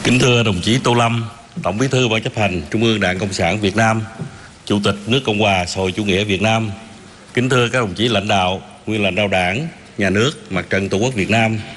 Kính thưa đồng chí Tô Lâm, Tổng Bí thư Ban Chấp hành Trung ương Đảng Cộng sản Việt Nam, Chủ tịch nước Cộng hòa xã hội chủ nghĩa Việt Nam. Kính thưa các đồng chí lãnh đạo, nguyên lãnh đạo Đảng, Nhà nước, Mặt trận Tổ quốc Việt Nam,